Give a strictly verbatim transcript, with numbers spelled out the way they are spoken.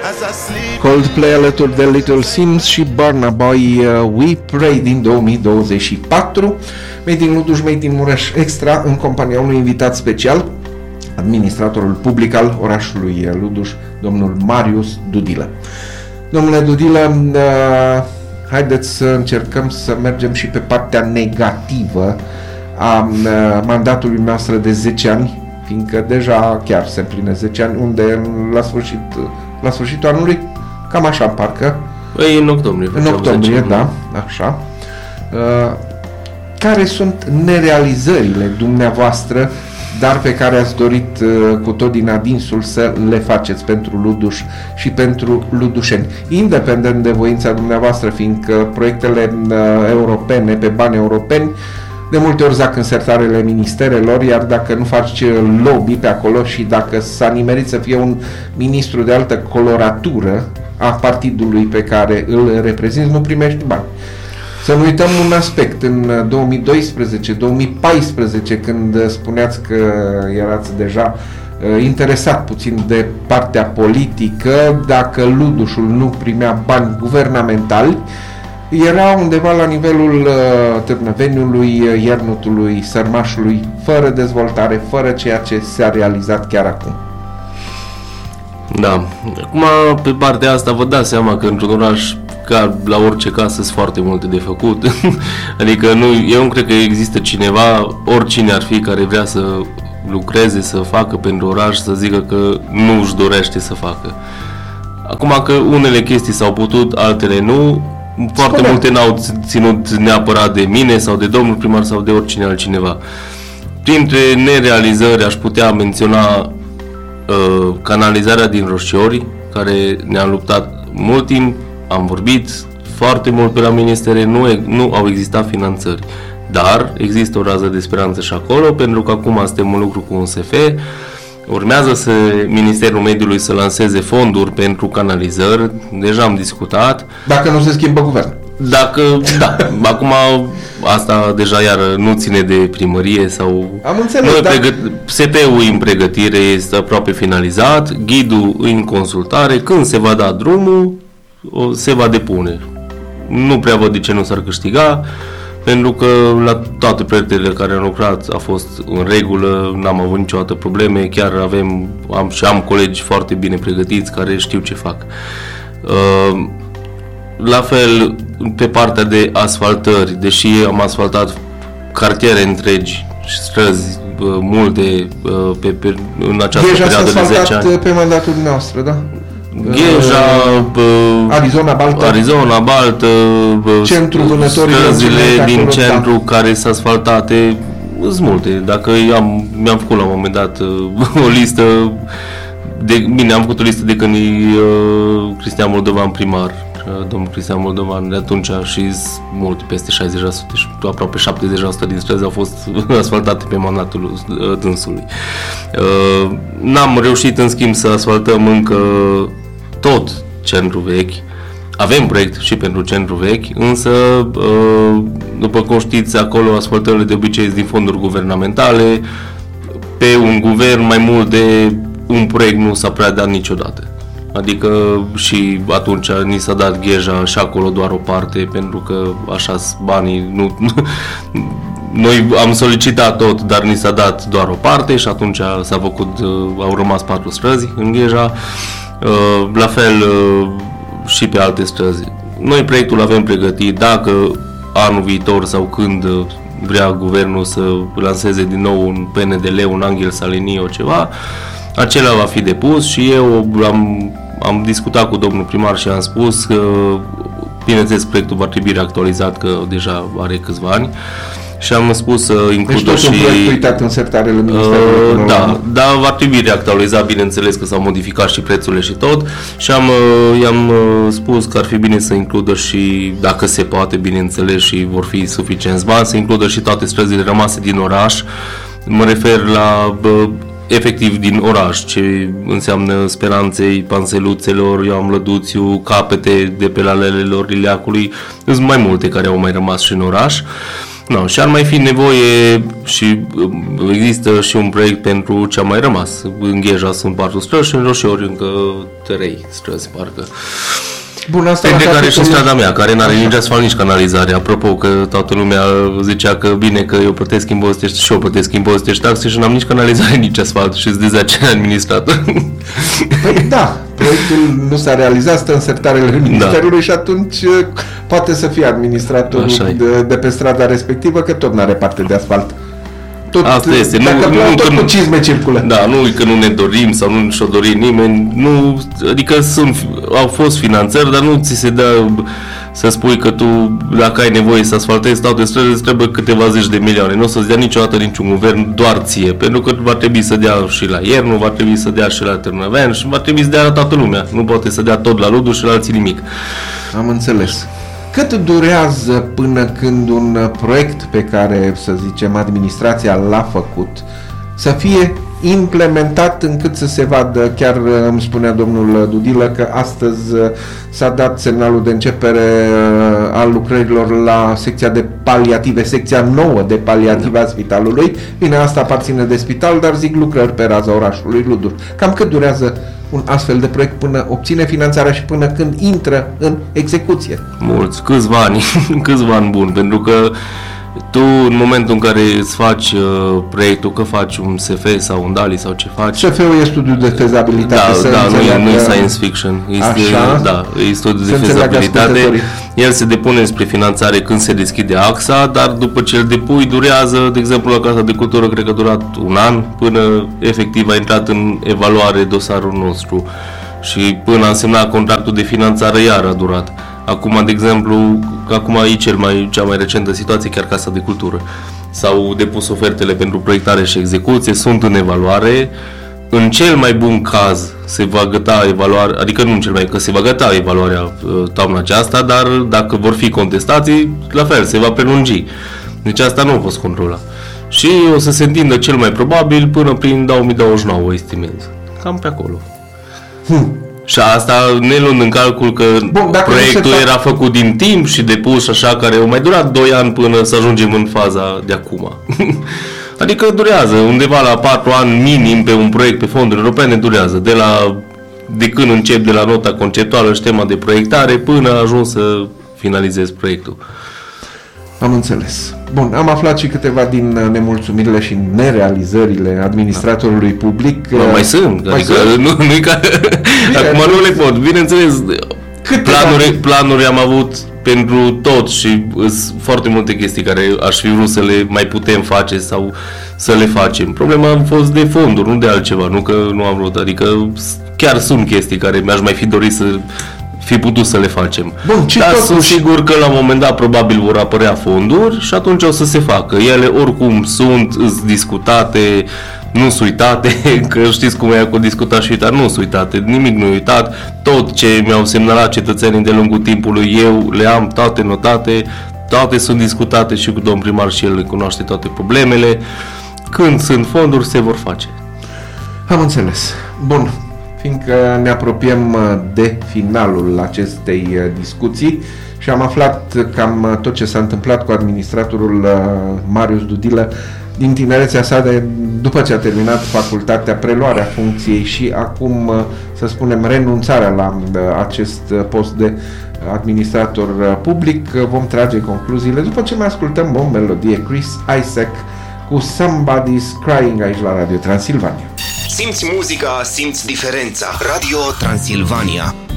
Coldplay alături de Little Sims și Burna Boy, uh, We Pray din două mii douăzeci și patru. Made in Luduș, Made in Mureș Extra, în compania unui invitat special, administratorul public al orașului Luduș, domnul Marius Dudilă. Domnule Dudilă, uh, haideți să încercăm să mergem și pe partea negativă a uh, mandatului noastră de zece ani, fiindcă deja chiar se împline zece ani, unde la sfârșit, la sfârșitul anului, cam așa parcă. Ei, în octombrie. În octombrie, da, așa. Uh, care sunt nerealizările dumneavoastră, dar pe care ați dorit uh, cu tot din adinsul să le faceți pentru Luduș și pentru ludușeni, independent de voința dumneavoastră, fiindcă proiectele uh, europene, pe bani europeni, de multe ori zac în sertarele ministerelor, iar dacă nu faci lobby pe acolo și dacă s-a nimerit să fie un ministru de altă coloratură a partidului pe care îl reprezinți, nu primești bani. Să nu uităm un aspect, în două mii doisprezece două mii paisprezece, când spuneați că erați deja uh, interesat puțin de partea politică, dacă Ludușul nu primea bani guvernamentali, era undeva la nivelul uh, Târnăveniului, Iernutului, Sărmașului, fără dezvoltare, fără ceea ce s-a realizat chiar acum. Da. Acum, pe partea asta, vă dați seama că într-un oraș, ca la orice casă, sunt foarte multe de făcut. Adică nu, eu nu cred că există cineva, oricine ar fi, care vrea să lucreze, să facă pentru oraș, să zică că nu își dorește să facă. Acum că unele chestii s-au putut, altele nu, foarte Spune. multe n-au ținut neapărat de mine sau de domnul primar sau de oricine altcineva. Printre nerealizări aș putea menționa uh, canalizarea din Roșiori, care ne-a luptat mult timp, am vorbit foarte mult pe la ministere, nu, nu au existat finanțări. Dar există o rază de speranță și acolo, pentru că acum suntem în lucru cu un S F. Urmează să Ministerul Mediului să lanseze fonduri pentru canalizări, deja am discutat. Dacă nu se schimbă guvernul. Dacă, da, acum asta deja iar nu ține de primărie sau... Am înțeles, da. Pregăt- S P-ul în pregătire este aproape finalizat, ghidul în consultare, când se va da drumul, se va depune. Nu prea văd de ce nu s-ar câștiga, pentru că la toate proiectele care am lucrat a fost în regulă, n-am avut niciodată probleme, chiar avem, am și am colegi foarte bine pregătiți care știu ce fac. Uh, la fel, pe partea de asfaltări, deși am asfaltat cartiere întregi și străzi uh, multe uh, pe, pe, în această Deja perioadă de zece ani. pe mandatul dumneavoastră, da? Gheja, uh, Arizona Baltă, Arizona Baltă, centrul vânătorilor, străzile din centru, da, care sunt asfaltate, sunt multe. Dacă am, mi-am făcut la un moment dat o listă, de, bine, am făcut o listă de când e uh, Cristian Moldovan primar, uh, domnul Cristian Moldovan de atunci, și multe, peste șaizeci la sută, aproape șaptezeci la sută din străzi au fost asfaltate pe mandatul uh, dânsului. Uh, n-am reușit, în schimb, să asfaltăm încă tot centrul vechi. Avem proiect și pentru centru vechi, însă, după cum știți, acolo asfaltările de obicei sunt din fonduri guvernamentale. Pe un guvern mai mult de un proiect nu s-a prea dat niciodată. Adică și atunci ni s-a dat Gheja și acolo doar o parte, pentru că așa banii nu... Noi am solicitat tot, dar ni s-a dat doar o parte și atunci s-a făcut, au rămas patru străzi în Gheja. La fel și pe alte străzi. Noi proiectul avem pregătit, dacă anul viitor sau când vrea guvernul să lanseze din nou un P N D L, un Anghel Salinio, ceva, acela va fi depus și eu am, am discutat cu domnul primar și am spus că, bineînțeles, proiectul va trebui reactualizat, că deja are câțiva ani. Și am spus să includă deci și... Deci tot un uitat în sertarele Ministerului. Uh, da, dar va trebui reactualizat, bineînțeles că s-au modificat și prețurile și tot. Și am, i-am spus că ar fi bine să includă și, dacă se poate, bineînțeles, și vor fi suficienți bani, să includă și toate străzile rămase din oraș. Mă refer la... Bă, efectiv din oraș, ce înseamnă Speranței, Panseluțelor, Ioan Mlăduțiu, capete de pe la Lelelor Ileacului. Sunt mai multe care au mai rămas și în oraș. No, și ar mai fi nevoie și există și un proiect pentru ce a mai rămas. În Gheja sunt patru străzi și în Roșiori încă trei străzi, parcă. Bun, asta Între care și strada mea, care n-are nici asfalt, nici canalizare. Apropo că toată lumea zicea că bine că eu plătesc impozite și eu plătesc impozite și taxe și n-am nici canalizare, nici asfalt și îți dezacea administrator. Păi da, proiectul nu s-a realizat, stă în sertarele Ministerului da. Și atunci poate să fie administratorul de, de pe strada respectivă, că tot n-are parte de asfalt. Tot, asta este. Dacă nu, nu, tot cu cizme circulă. Da, nu că nu ne dorim sau nu și-o dori nimeni. Nu, adică sunt, au fost finanțări, dar nu ți se dă să spui că tu, dacă ai nevoie să asfaltezi toate străzile, îți trebuie câteva zeci de milioane. Nu o să-ți dea niciodată niciun guvern, doar ție. Pentru că va trebui să dea și la Iernu, va trebui să dea și la Târnăvean și va trebui să dea la toată lumea. Nu poate să dea tot la Ludu și la alții nimic. Am înțeles. Cât durează până când un proiect pe care, să zicem, administrația l-a făcut să fie implementat încât să se vadă? Chiar îmi spunea domnul Dudilă că astăzi s-a dat semnalul de începere al lucrărilor la secția de paliative, secția nouă de paliative a spitalului. Bine, asta aparține de spital, dar zic lucrări pe raza orașului Ludur. Cam cât durează un astfel de proiect până obține finanțarea și până când intră în execuție? Mulți, câțiva ani, câțiva ani buni, pentru că tu în momentul în care îți faci uh, proiectul, că faci un S F sau un D A L I sau ce faci... S F-ul e studiul de fezabilitate. Da, da, nu, nu e science fiction, este, așa, da, e studiul de fezabilitate. El se depune spre finanțare când se deschide A X A, dar după ce îl depui durează, de exemplu la Casa de Cultură, cred că a durat un an până efectiv a intrat în evaluare dosarul nostru și până a însemnat contractul de finanțare iar a durat. Acum, de exemplu, acum e cel mai, cea mai recentă situație, chiar Casa de Cultură. S-au depus ofertele pentru proiectare și execuție, sunt în evaluare. În cel mai bun caz se va găta evaluarea, adică nu în cel mai, că se va găta evaluarea toamna aceasta, dar dacă vor fi contestații, la fel, se va prelungi. Deci asta nu a fost controlat. Și o să se întindă cel mai probabil până prin două mii douăzeci și nouă, estimez. Cam pe acolo. Hmm. Și asta ne luând în calcul că Bun, proiectul fac... era făcut din timp și depus așa, care au mai durat doi ani până să ajungem în faza de acum. Adică durează undeva la patru ani minim pe un proiect pe fonduri europene, durează de la de când încep de la nota conceptuală și tema de proiectare până ajung să finalizez proiectul. Am înțeles. Bun, am aflat și câteva din nemulțumirile și nerealizările administratorului public. Mă, mai sunt, mai adică sunt? Nu, nu-i ca... Bine, acum nu le pot. Bineînțeles, planuri, planuri am avut pentru tot și sunt foarte multe chestii care aș fi vrut să le mai putem face sau să le facem. Problema a fost de fonduri, nu de altceva, nu că nu am vrut. Adică chiar sunt chestii care mi-aș mai fi dorit să fi putut să le facem. Bun, ce dar totuși... sunt sigur că la un moment dat probabil vor apărea fonduri și atunci o să se facă. Ele oricum sunt, sunt discutate, nu sunt uitate, că știți cum e cu discutat și uitat, nu sunt uitate, nimic nu e uitat. Tot ce mi-au semnalat cetățenii de lungul timpului, eu le am toate notate, toate sunt discutate și cu domn primar și el le cunoaște toate problemele. Când sunt fonduri, se vor face. Am înțeles. Bun. Fiindcă ne apropiem de finalul acestei discuții și am aflat cam tot ce s-a întâmplat cu administratorul Marius Dudilă din tinerețea sa, de, după ce a terminat facultatea, preluarea funcției și acum, să spunem, renunțarea la acest post de administrator public, vom trage concluziile după ce mai ascultăm o melodie, Chris Isaak cu Somebody's Crying, aici la Radio Transilvania. Simți muzica, simți diferența. Radio Transilvania.